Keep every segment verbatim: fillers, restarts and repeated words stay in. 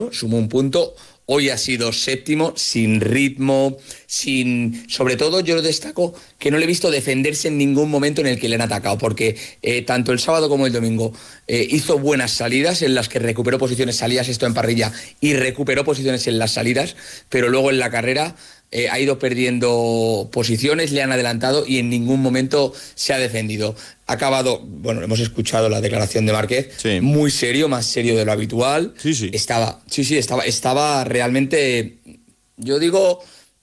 sumó un punto. Hoy ha sido séptimo, sin ritmo, sin... Sobre todo yo destaco que no le he visto defenderse en ningún momento en el que le han atacado, porque eh, tanto el sábado como el domingo eh, hizo buenas salidas en las que recuperó posiciones, salidas esto en parrilla, y recuperó posiciones en las salidas, pero luego en la carrera eh, ha ido perdiendo posiciones, le han adelantado y en ningún momento se ha defendido. Ha acabado, bueno, hemos escuchado la declaración de Márquez, sí. Muy serio, más serio de lo habitual. Sí, sí. Estaba, sí, sí, estaba, estaba realmente, yo digo,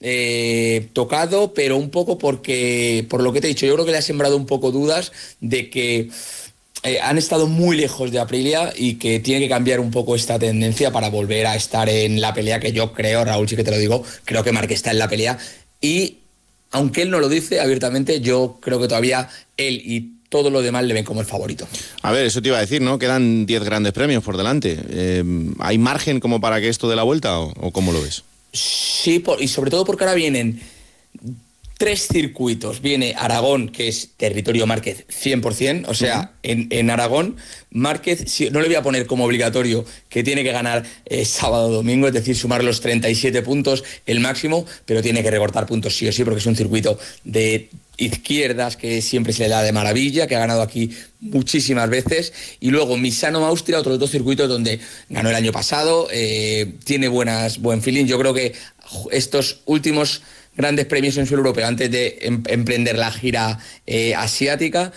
eh, tocado, pero un poco porque, por lo que te he dicho, yo creo que le ha sembrado un poco dudas de que eh, han estado muy lejos de Aprilia y que tiene que cambiar un poco esta tendencia para volver a estar en la pelea, que yo creo, Raúl, sí que te lo digo, creo que Márquez está en la pelea y, aunque él no lo dice abiertamente, yo creo que todavía él y todo lo demás le ven como el favorito. A ver, eso te iba a decir, ¿no? Quedan diez grandes premios por delante. Eh, ¿Hay margen como para que esto dé la vuelta o, o cómo lo ves? Sí, por, y sobre todo porque ahora vienen tres circuitos. Viene Aragón, que es territorio Márquez cien por ciento, o sea, uh-huh. en, en Aragón, Márquez, si, no le voy a poner como obligatorio que tiene que ganar eh, sábado o domingo, es decir, sumar los treinta y siete puntos, el máximo, pero tiene que recortar puntos sí o sí, porque es un circuito de izquierdas que siempre se le da de maravilla, que ha ganado aquí muchísimas veces, y luego Misano, Austria, otros dos circuitos donde ganó el año pasado, eh, tiene buenas, buen feeling. Yo creo que estos últimos grandes premios en suelo europeo, antes de em- emprender la gira eh, asiática,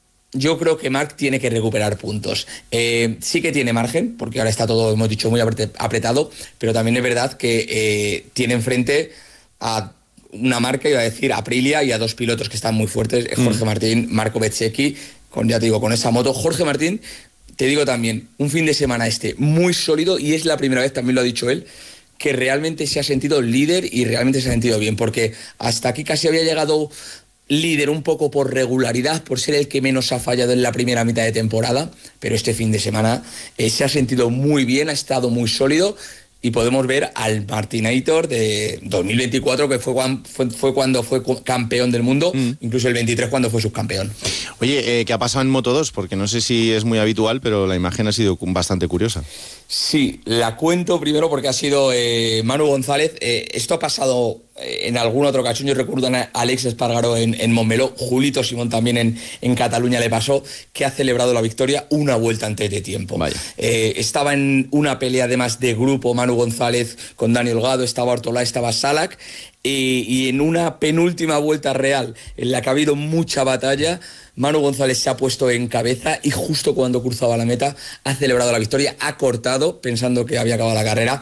yo creo que Marc tiene que recuperar puntos. Eh, sí que tiene margen, porque ahora está todo, hemos dicho, muy apretado, pero también es verdad que eh, tiene enfrente a una marca, iba a decir, Aprilia, y a dos pilotos que están muy fuertes, Jorge mm. Martín, Marco Bezzecchi, con, ya te digo, con esa moto. Jorge Martín, te digo también, un fin de semana este muy sólido, y es la primera vez, también lo ha dicho él, que realmente se ha sentido líder y realmente se ha sentido bien, porque hasta aquí casi había llegado líder un poco por regularidad, por ser el que menos ha fallado en la primera mitad de temporada, pero este fin de semana eh, se ha sentido muy bien, ha estado muy sólido, y podemos ver al Martinator de dos mil veinticuatro, que fue, fue, fue cuando fue campeón del mundo, mm. incluso el veintitrés cuando fue subcampeón. Oye, eh, ¿qué ha pasado en Moto dos? Porque no sé si es muy habitual, pero la imagen ha sido bastante curiosa. Sí, la cuento primero porque ha sido eh, Manu González. Eh, esto ha pasado eh, en alguna otra ocasión. Yo recuerdo a Alex Espargaró en, en Montmeló, Julito Simón también en, en Cataluña le pasó, que ha celebrado la victoria una vuelta antes de tiempo. Eh, estaba en una pelea además de grupo Manu González con Dani Holgado, estaba Ortolá, estaba Salak, y, y en una penúltima vuelta real en la que ha habido mucha batalla, Manu González se ha puesto en cabeza y justo cuando cruzaba la meta ha celebrado la victoria, ha cortado pensando que había acabado la carrera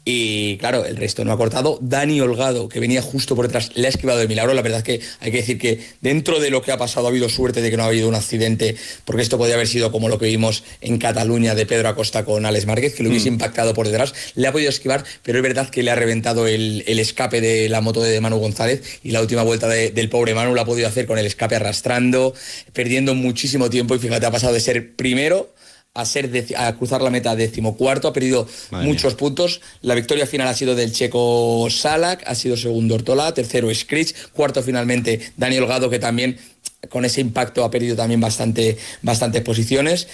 y claro, el resto no ha cortado. Dani Holgado, que venía justo por detrás, le ha esquivado de milagro. La verdad es que hay que decir que dentro de lo que ha pasado ha habido suerte de que no ha habido un accidente, porque esto podría haber sido como lo que vimos en Cataluña de Pedro Acosta con Alex Márquez, que lo hubiese mm. impactado por detrás. Le ha podido esquivar, pero es verdad que le ha reventado el, el escape de la moto de Manu González, y la última vuelta de, del pobre Manu la ha podido hacer con el escape arrastrando, perdiendo muchísimo tiempo, y fíjate, ha pasado de ser primero a ser deci- a cruzar la meta decimocuarto, ha perdido Madre muchos mía. puntos. La victoria final ha sido del checo Salak, ha sido segundo Ortolá, tercero Scritch, cuarto finalmente Dani Holgado, que también con ese impacto ha perdido también bastante, bastantes posiciones,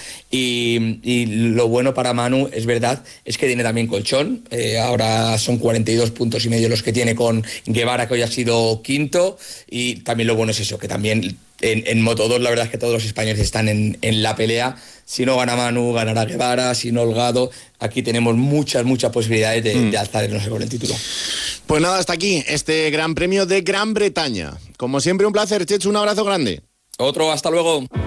y, y lo bueno para Manu, es verdad, es que tiene también colchón. Eh, ahora son cuarenta y dos puntos y medio los que tiene con Guevara, que hoy ha sido quinto, y también lo bueno es eso, que también en, en Moto dos la verdad es que todos los españoles están en, en la pelea. Si no gana Manu, ganará Guevara, si no Holgado. Aquí tenemos muchas, muchas posibilidades de, mm. de alzarnos con el título. Pues nada, hasta aquí este Gran Premio de Gran Bretaña. Como siempre, un placer, Chechu, un abrazo grande. Otro, hasta luego.